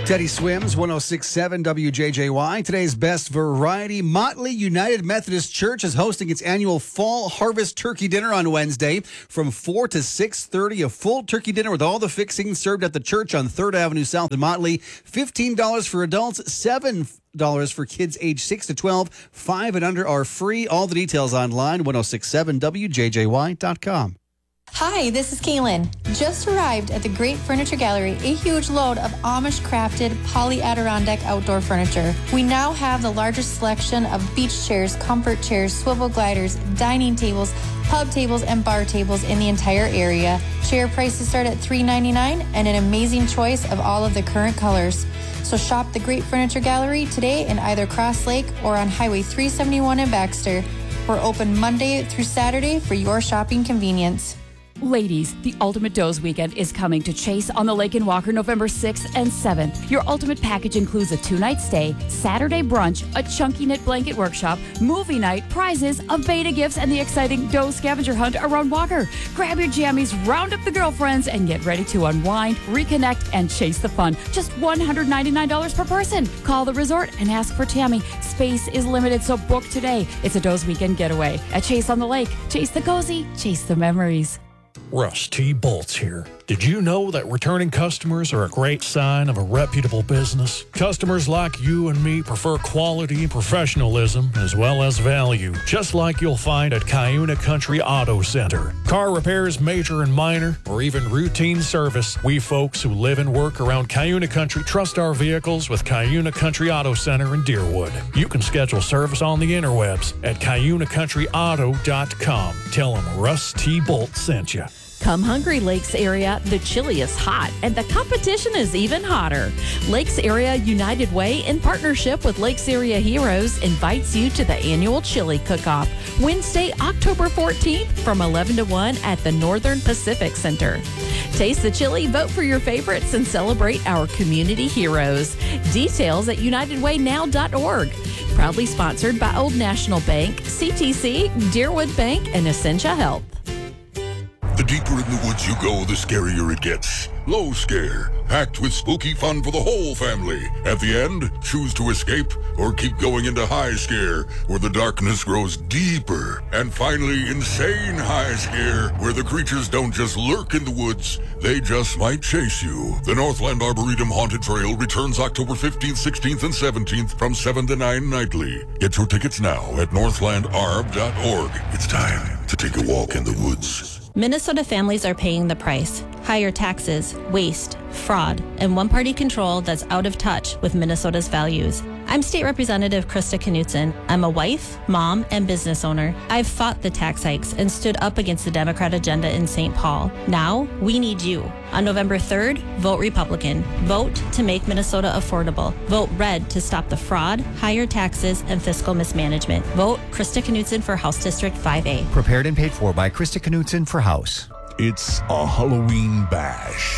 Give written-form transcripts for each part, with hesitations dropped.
Teddy Swims, 106.7 WJJY. Today's best variety. Motley United Methodist Church is hosting its annual Fall Harvest Turkey Dinner on Wednesday from 4 to 6:30. A full turkey dinner with all the fixings served at the church on 3rd Avenue South in Motley. $15 for adults, $7 for kids age 6 to 12. 5 and under are free. All the details online, 1067WJJY.com. Hi, this is Kaylin. Just arrived at the Great Furniture Gallery, a huge load of Amish-crafted poly Adirondack outdoor furniture. We now have the largest selection of beach chairs, comfort chairs, swivel gliders, dining tables, pub tables, and bar tables in the entire area. Chair prices start at $3.99 and an amazing choice of all of the current colors. So shop the Great Furniture Gallery today in either Cross Lake or on Highway 371 in Baxter. We're open Monday through Saturday for your shopping convenience. Ladies, the Ultimate Doze Weekend is coming to Chase on the Lake in Walker November 6th and 7th. Your ultimate package includes a 2-night stay, Saturday brunch, a chunky knit blanket workshop, movie night, prizes, a beta gifts, and the exciting Doze scavenger hunt around Walker. Grab your jammies, round up the girlfriends, and get ready to unwind, reconnect, and chase the fun. Just $199 per person. Call the resort and ask for Tammy. Space is limited, so book today. It's a Doze Weekend getaway at Chase on the Lake. Chase the cozy, chase the memories. Russ T. Bolts here. Did you know that returning customers are a great sign of a reputable business? Customers like you and me prefer quality and professionalism as well as value, just like you'll find at Cuyuna Country Auto Center. Car repairs, major and minor, or even routine service, we folks who live and work around Cuyuna Country trust our vehicles with Cuyuna Country Auto Center in Deerwood. You can schedule service on the interwebs at CuyunaCountryAuto.com. Tell them Russ T. Bolt sent you. Come hungry, Lakes area. The chili is hot, and the competition is even hotter. Lakes Area United Way, in partnership with Lakes Area Heroes, invites you to the annual chili cook-off, Wednesday, October 14th from 11 to 1 at the Northern Pacific Center. Taste the chili, vote for your favorites, and celebrate our community heroes. Details at UnitedWayNow.org. Proudly sponsored by Old National Bank, CTC, Deerwood Bank, and Essentia Health. The deeper in the woods you go, the scarier it gets. Low Scare, packed with spooky fun for the whole family. At the end, choose to escape or keep going into High Scare, where the darkness grows deeper. And finally, Insane High Scare, where the creatures don't just lurk in the woods, they just might chase you. The Northland Arboretum Haunted Trail returns October 15th, 16th, and 17th from 7 to 9 nightly. Get your tickets now at northlandarb.org. It's time to take a walk in the woods. Minnesota families are paying the price. Higher taxes, waste, fraud, and one-party control that's out of touch with Minnesota's values. I'm State Representative Krista Knutson. I'm a wife, mom, and business owner. I've fought the tax hikes and stood up against the Democrat agenda in St. Paul. Now, we need you. On November 3rd, vote Republican. Vote to make Minnesota affordable. Vote red to stop the fraud, higher taxes, and fiscal mismanagement. Vote Krista Knutson for House District 5A. Prepared and paid for by Krista Knutson for House. It's a Halloween bash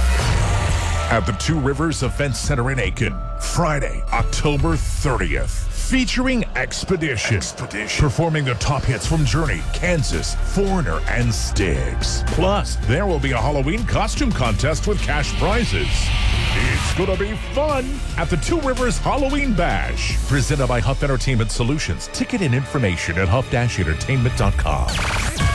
at the Two Rivers Event Center in Aiken, Friday, October 30th, featuring Expedition, performing the top hits from Journey, Kansas, Foreigner, and Styx. Plus, there will be a Halloween costume contest with cash prizes. It's gonna be fun at the Two Rivers Halloween Bash, presented by Huff Entertainment Solutions. Ticket and information at huff-entertainment.com.